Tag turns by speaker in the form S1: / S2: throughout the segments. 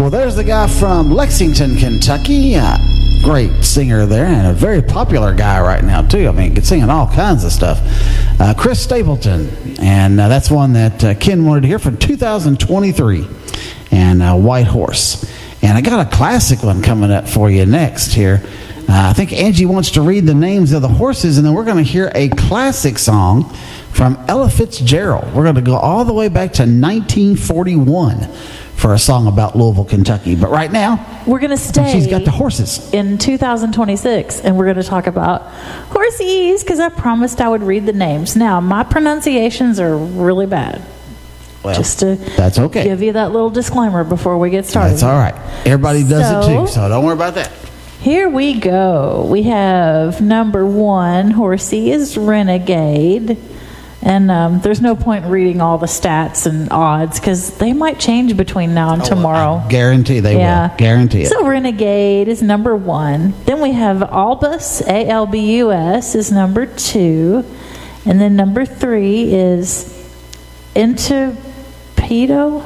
S1: Well, there's the guy from Lexington, Kentucky. Great singer there, and a very popular guy right now, too. I mean, singing all kinds of stuff. Chris Stapleton. And that's one that Ken wanted to hear from 2023. And White Horse. And I got a classic one coming up for you next here. I think Angie wants to read the names of the horses, and then we're going to hear a classic song from Ella Fitzgerald. We're going to go all the way back to 1941 for a song about Louisville, Kentucky. But right now,
S2: we're going to stay.
S1: She's got the horses.
S2: In 2026, and we're going to talk about horsies, because I promised I would read the names. Now, my pronunciations are really bad.
S1: Well,
S2: just to
S1: that's okay.
S2: Give you that little disclaimer before we get started.
S1: That's all right. Everybody does it too, so don't worry about that.
S2: Here we go. We have number 1 horsey is Renegade. And there's no point in reading all the stats and odds because they might change between now and tomorrow.
S1: I guarantee they will. Guarantee it.
S2: So Renegade is number 1. Then we have Albus, A-L-B-U-S, is number 2. And then number 3 is Intrepido,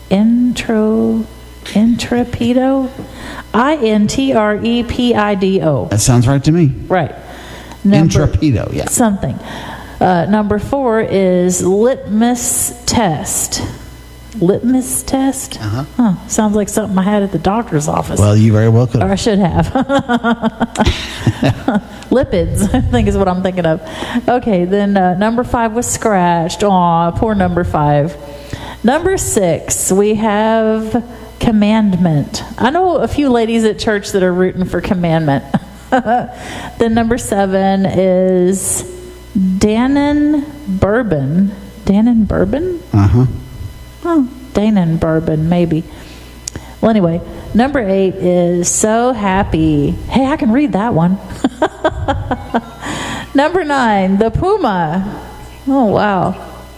S2: Intrepido.
S1: That sounds right to me.
S2: Right.
S1: Intrepido, yeah.
S2: Something. Number 4 is Litmus Test. Litmus Test? Sounds like something I had at the doctor's office.
S1: Well, you very well could.
S2: Or I should have. Lipids, I think is what I'm thinking of. Okay, then number 5 was Scratched. Aw, poor number 5. Number 6, we have Commandment. I know a few ladies at church that are rooting for Commandment. Then number 7 is Dannon Bourbon. Dannon Bourbon? Oh, Dannon Bourbon, maybe. Well, anyway, number 8 is So Happy. Hey, I can read that one. Number 9, the Puma. Oh, wow.